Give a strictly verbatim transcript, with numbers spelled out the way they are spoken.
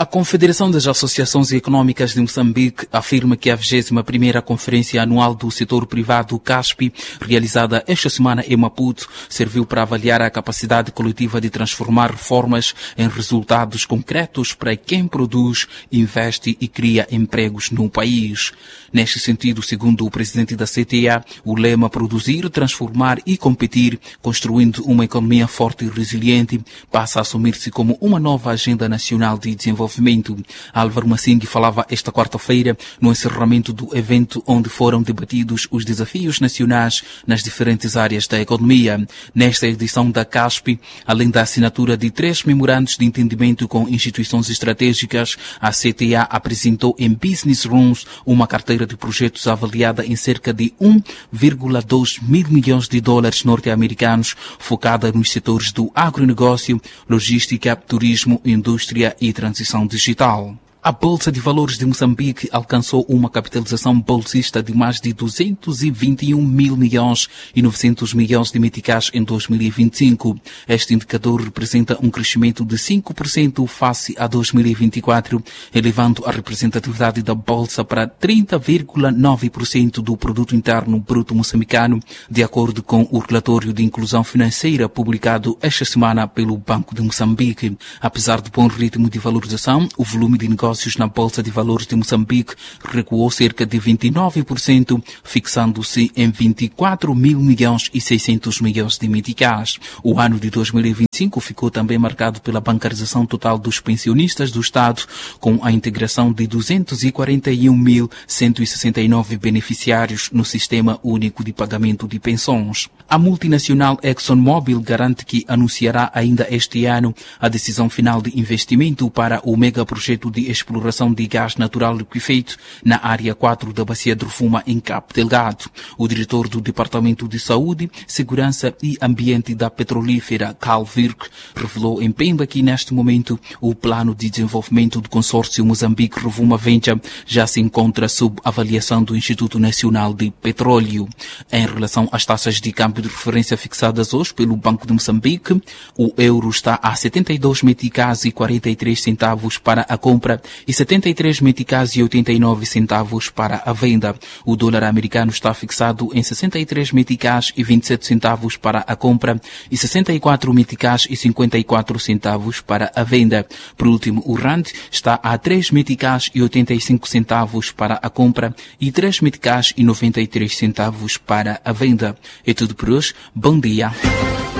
Confederação das Associações Econômicas de Moçambique afirma que a vigésima primeira Conferência Anual do Setor Privado CASP, realizada esta semana em Maputo, serviu para avaliar a capacidade coletiva de transformar reformas em resultados concretos para quem produz, investe e cria empregos no país. Neste sentido, segundo o presidente da C T A, o lema produzir, transformar e competir, construindo uma economia forte e resiliente, passa a assumir-se como uma nova agenda nacional de desenvolvimento. Álvaro Massing falava esta quarta-feira no encerramento do evento onde foram debatidos os desafios nacionais nas diferentes áreas da economia. Nesta edição da CASP, além da assinatura de três memorandos de entendimento com instituições estratégicas, a C T A apresentou em Business Rooms uma carteira de projetos avaliada em cerca de um vírgula dois mil milhões de dólares norte-americanos, focada nos setores do agronegócio, logística, turismo, indústria e transição digital. A Bolsa de Valores de Moçambique alcançou uma capitalização bolsista de mais de duzentos e vinte e um mil milhões e novecentos milhões de meticais em dois mil e vinte e cinco. Este indicador representa um crescimento de cinco por cento face a dois mil e vinte e quatro, elevando a representatividade da Bolsa para trinta vírgula nove por cento do produto interno bruto moçambicano, de acordo com o relatório de inclusão financeira publicado esta semana pelo Banco de Moçambique. Apesar do bom ritmo de valorização, o volume de negócios na Bolsa de Valores de Moçambique recuou cerca de vinte e nove por cento, fixando-se em vinte e quatro mil milhões e seiscentos milhões de meticais. O ano de dois mil e vinte e cinco ficou também marcado pela bancarização total dos pensionistas do Estado, com a integração de duzentos e quarenta e um mil cento e sessenta e nove beneficiários no Sistema Único de Pagamento de Pensões. A multinacional ExxonMobil garante que anunciará ainda este ano a decisão final de investimento para o megaprojeto de exploração de gás natural liquefeito na área quatro da Bacia de Rovuma, em Cabo Delgado. O diretor do Departamento de Saúde, Segurança e Ambiente da petrolífera, Carl Virk, revelou em Pemba que neste momento o plano de desenvolvimento do consórcio Moçambique-Rovuma Venture já se encontra sob avaliação do Instituto Nacional de Petróleo. Em relação às taxas de câmbio de referência fixadas hoje pelo Banco de Moçambique, o euro está a setenta e dois meticais e quarenta e três centavos para a compra e setenta e três meticais e oitenta e nove centavos para a venda. O dólar americano está fixado em sessenta e três meticais e vinte e sete centavos para a compra e sessenta e quatro meticais e cinquenta e quatro centavos para a venda. Por último, o rand está a três meticais e oitenta e cinco centavos para a compra e três meticais e noventa e três centavos para a venda. É tudo por hoje. Bom dia.